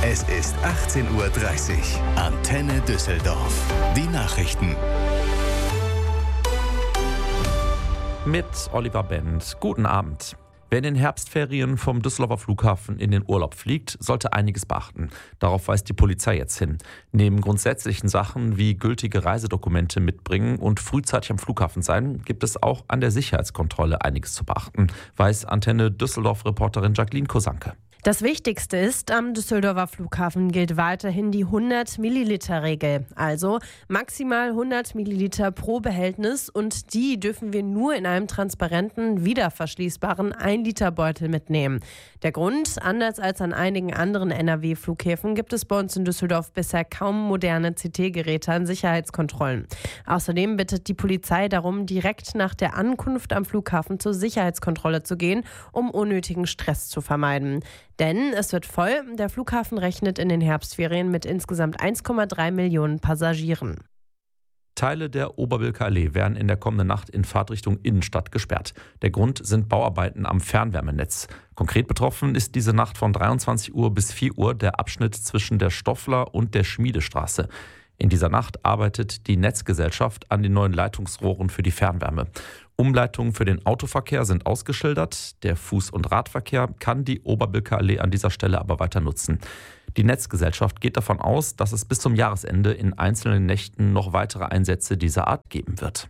Es ist 18:30 Uhr. Antenne Düsseldorf. Die Nachrichten. Mit Oliver Bent. Guten Abend. Wer in den Herbstferien vom Düsseldorfer Flughafen in den Urlaub fliegt, sollte einiges beachten. Darauf weist die Polizei jetzt hin. Neben grundsätzlichen Sachen wie gültige Reisedokumente mitbringen und frühzeitig am Flughafen sein, gibt es auch an der Sicherheitskontrolle einiges zu beachten, weiß Antenne Düsseldorf-Reporterin Jacqueline Kosanke. Das Wichtigste ist, am Düsseldorfer Flughafen gilt weiterhin die 100-Milliliter-Regel. Also maximal 100 Milliliter pro Behältnis und die dürfen wir nur in einem transparenten, wiederverschließbaren 1-Liter-Beutel mitnehmen. Der Grund, anders als an einigen anderen NRW-Flughäfen, gibt es bei uns in Düsseldorf bisher kaum moderne CT-Geräte an Sicherheitskontrollen. Außerdem bittet die Polizei darum, direkt nach der Ankunft am Flughafen zur Sicherheitskontrolle zu gehen, um unnötigen Stress zu vermeiden. Denn es wird voll. Der Flughafen rechnet in den Herbstferien mit insgesamt 1,3 Millionen Passagieren. Teile der Oberbilker Allee werden in der kommenden Nacht in Fahrtrichtung Innenstadt gesperrt. Der Grund sind Bauarbeiten am Fernwärmenetz. Konkret betroffen ist diese Nacht von 23 Uhr bis 4 Uhr der Abschnitt zwischen der Stoffler und der Schmiedestraße. In dieser Nacht arbeitet die Netzgesellschaft an den neuen Leitungsrohren für die Fernwärme. Umleitungen für den Autoverkehr sind ausgeschildert. Der Fuß- und Radverkehr kann die Oberbilker Allee an dieser Stelle aber weiter nutzen. Die Netzgesellschaft geht davon aus, dass es bis zum Jahresende in einzelnen Nächten noch weitere Einsätze dieser Art geben wird.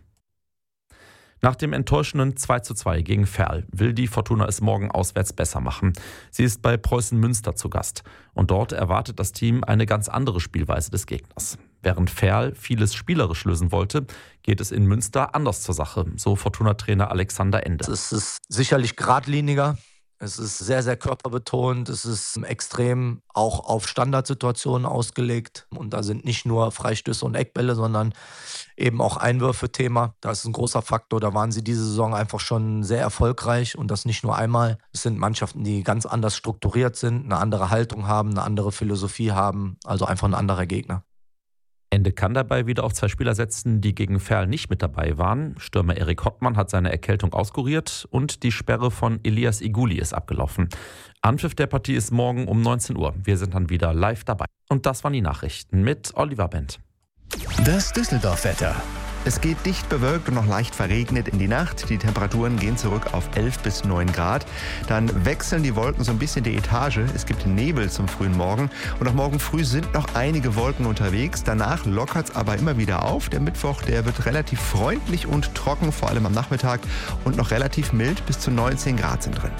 Nach dem enttäuschenden 2:2 gegen Verl will die Fortuna es morgen auswärts besser machen. Sie ist bei Preußen Münster zu Gast. Und dort erwartet das Team eine ganz andere Spielweise des Gegners. Während Verl vieles spielerisch lösen wollte, geht es in Münster anders zur Sache, so Fortuna-Trainer Alexander Ende. Es ist sicherlich geradliniger. Es ist sehr, sehr körperbetont. Es ist extrem auch auf Standardsituationen ausgelegt. Und da sind nicht nur Freistöße und Eckbälle, sondern eben auch Einwürfe Thema. Das ist ein großer Faktor. Da waren sie diese Saison einfach schon sehr erfolgreich und das nicht nur einmal. Es sind Mannschaften, die ganz anders strukturiert sind, eine andere Haltung haben, eine andere Philosophie haben. Also einfach ein anderer Gegner. Ende kann dabei wieder auf 2 Spieler setzen, die gegen Verl nicht mit dabei waren. Stürmer Erik Hottmann hat seine Erkältung auskuriert und die Sperre von Elias Iguli ist abgelaufen. Anpfiff der Partie ist morgen um 19 Uhr. Wir sind dann wieder live dabei. Und das waren die Nachrichten mit Oliver Bent. Das Düsseldorf-Wetter. Es geht dicht bewölkt und noch leicht verregnet in die Nacht. Die Temperaturen gehen zurück auf 11 bis 9 Grad. Dann wechseln die Wolken so ein bisschen die Etage. Es gibt Nebel zum frühen Morgen. Und auch morgen früh sind noch einige Wolken unterwegs. Danach lockert es aber immer wieder auf. Der Mittwoch, der wird relativ freundlich und trocken, vor allem am Nachmittag. Und noch relativ mild, bis zu 19 Grad sind drin.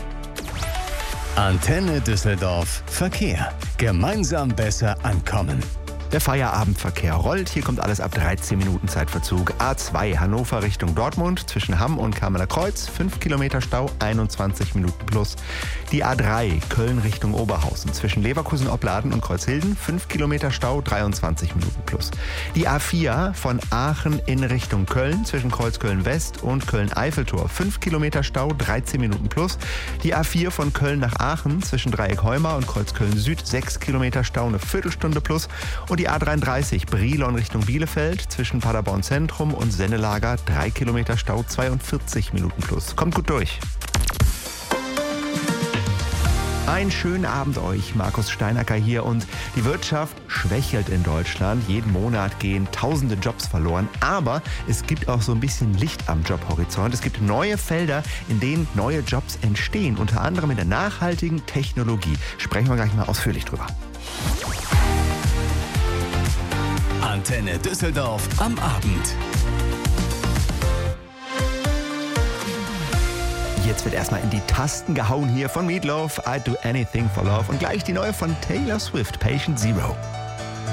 Antenne Düsseldorf. Verkehr. Gemeinsam besser ankommen. Der Feierabendverkehr rollt. Hier kommt alles ab 13 Minuten Zeitverzug. A2 Hannover Richtung Dortmund zwischen Hamm und Kamener Kreuz. 5 Kilometer Stau, 21 Minuten plus. Die A3 Köln Richtung Oberhausen zwischen Leverkusen-Opladen und Kreuzhilden. 5 Kilometer Stau, 23 Minuten plus. Die A4 von Aachen in Richtung Köln zwischen Kreuzköln West und Köln-Eiffeltor. 5 Kilometer Stau, 13 Minuten plus. Die A4 von Köln nach Aachen zwischen Dreieck Heuma und Kreuzköln Süd. 6 Kilometer Stau, eine Viertelstunde plus. Und die A33 Brilon Richtung Bielefeld zwischen Paderborn Zentrum und Sennelager 3 Kilometer Stau, 42 Minuten plus. Kommt gut durch. Einen schönen Abend euch, Markus Steinacker hier. Und die Wirtschaft schwächelt in Deutschland. Jeden Monat gehen tausende Jobs verloren. Aber es gibt auch so ein bisschen Licht am Jobhorizont. Es gibt neue Felder, in denen neue Jobs entstehen. Unter anderem in der nachhaltigen Technologie. Sprechen wir gleich mal ausführlich drüber. Antenne Düsseldorf am Abend. Jetzt wird erstmal in die Tasten gehauen hier von Meatloaf, I'd Do Anything for Love und gleich die neue von Taylor Swift, Patient Zero.